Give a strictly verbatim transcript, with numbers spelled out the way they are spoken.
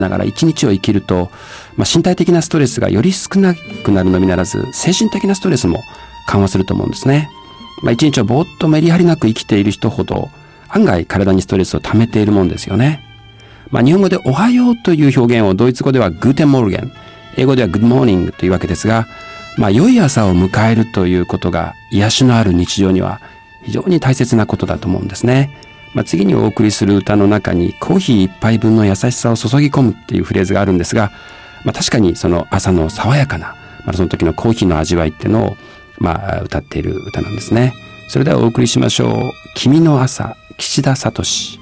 ながら一日を生きると、まあ、身体的なストレスがより少なくなるのみならず、精神的なストレスも緩和すると思うんですね。まあ、一日をぼーっとメリハリなく生きている人ほど案外体にストレスを溜めているもんですよね。まあ、日本語でおはようという表現をドイツ語ではグーテンモルゲン、英語ではグッドモーニングというわけですが、まあ、良い朝を迎えるということが癒しのある日常には非常に大切なことだと思うんですね。まあ、次にお送りする歌の中にコーヒー一杯分の優しさを注ぎ込むっていうフレーズがあるんですが、まあ、確かにその朝の爽やかな、まあ、その時のコーヒーの味わいっていうのを、まあ、歌っている歌なんですね。それではお送りしましょう。君の朝、岸田聡。